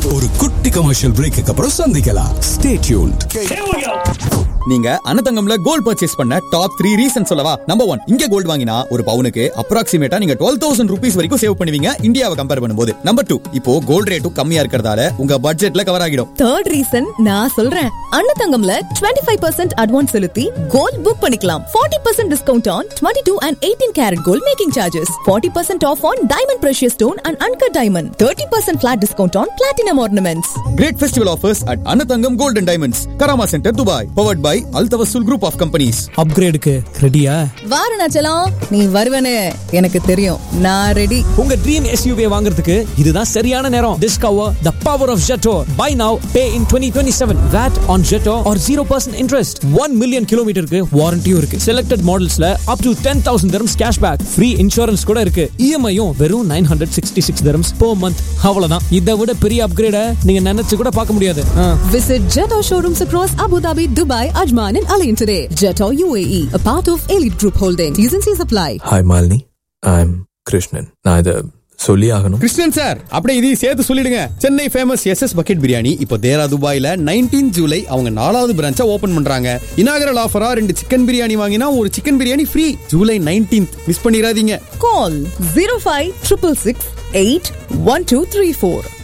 ஒரு குட்டி commercial brake அப்புறம் சந்திக்கலாம். Stay tuned. நீங்க அன்னதங்கம்ல கோல்ட் பர்ச்சேஸ் பண்ண டாப் 3 ரீசன் சொல்லவா? நம்பர் 1, இங்க கோல்ட் வாங்கினா ஒரு பவுனுக்கு அப்ராக்சிமேட்டா நீங்க 12,000 rupees வரைக்கும் சேவ் பண்ணுவீங்க இந்தியாவை கம்பேர் பண்ணும்போது. நம்பர் 2, இப்போ கோல்ட் ரேட்டும் கம்மியா இருக்கறதால உங்க பட்ஜெட்ல கவர் ஆகிடும். தேர்ட் ரீசன் நான் சொல்றேன். அன்னதங்கம்ல 25% அட்வான்ஸ் செலுத்தி கோல்ட் புக் பண்ணிக்கலாம். 40% discount on 22 and 18 karat gold making charges. 40% off on diamond precious stone and uncut diamond. 30% flat discount on platinum ornaments. Great festival offers at Annathangam Gold and Diamonds, Karama Center, Dubai. Powered by Al Tawassul Group of Companies. அப்கிரேடுக்கு ரெடியா? வாரணாச்சலம் நீ வருவனே எனக்கு தெரியும். நான் ready. உங்க dream SUV வாங்குறதுக்கு இதுதான் சரியான நேரம். Discover the power of Jetor. Buy now, pay in 2027. VAT on Jetor or 0% interest. 1 million kilometerக்கு வாரண்டியும் இருக்கு. Selected modelsல up to 10,000 dirhams cashback. Free insurance கூட இருக்கு. EMI-யும் வெறும் 966 dirhams per month. அவ்வளவுதான். இதை விட பெரிய அப்கிரேட நீங்க நினைச்சு கூட பார்க்க முடியாது. Visit Jetor showrooms across Abu Dhabi, Dubai, Ajman and Alain today. Jetor UAE, a part of Elite Group Holding. T&Cs apply. Hi Malini, I'm Krishnan. நான் இதை சொல்லி ஆகணும். கிருஷ்ணன் சார், அப்படியே இதையும் சேர்த்து சொல்லிடுங்க. Chennai famous SS bucket biryani இப்போ தேரா துபாயில 19 ஜூலை அவங்க 4வது பிரான்ச்சை ஓபன் பண்றாங்க. இனாகரல் ஆஃபரா 2 சிக்கன் பிரியாணி வாங்கினா ஒரு chicken biryani free. July 19th miss பண்ணிராதீங்க. Call 0566681234.